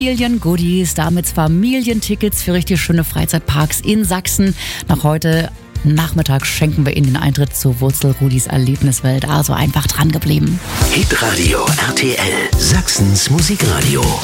Familiengoodies, damit Familientickets für richtig schöne Freizeitparks in Sachsen. Nach heute Nachmittag schenken wir Ihnen den Eintritt zur Wurzel Rudis Erlebniswelt. Also einfach dran geblieben. Hitradio RTL, Sachsens Musikradio.